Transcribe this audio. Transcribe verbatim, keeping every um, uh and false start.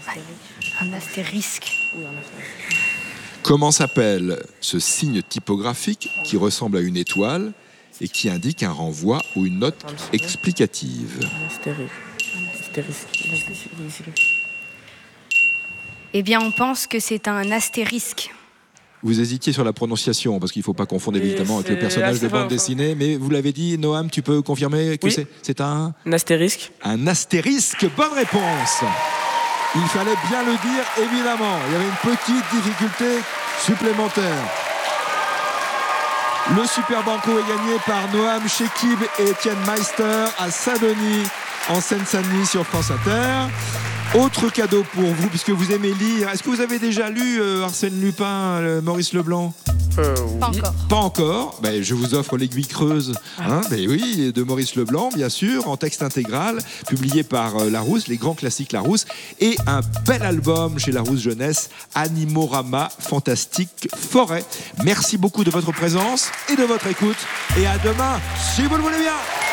Un astérisque. Comment s'appelle ce signe typographique qui ressemble à une étoile et qui indique un renvoi ou une note explicative? Un astérisque. Un astérisque. Eh bien, on pense que c'est un astérisque. Vous hésitiez sur la prononciation, parce qu'il ne faut pas confondre Oui, évidemment avec le c'est personnage assez de bande fort, dessinée, mais vous l'avez dit, Noam, tu peux confirmer que Oui. c'est, c'est un, Un astérisque. un astérisque. Bonne réponse. Il fallait bien le dire, évidemment. Il y avait une petite difficulté supplémentaire. Le Super Banco est gagné par Noam Chekib et Étienne Meister à Saint-Denis, en Seine-Saint-Denis sur France Inter. Autre cadeau pour vous, puisque vous aimez lire. Est-ce que vous avez déjà lu euh, Arsène Lupin, euh, Maurice Leblanc? Euh, Pas oui. encore. Pas encore. Ben, je vous offre l'Aiguille creuse, hein, ben oui, de Maurice Leblanc, bien sûr, en texte intégral, publié par euh, Larousse, les grands classiques Larousse, et un bel album chez Larousse Jeunesse, Animorama Fantastique Forêt. Merci beaucoup de votre présence et de votre écoute, et à demain, si vous le voulez bien.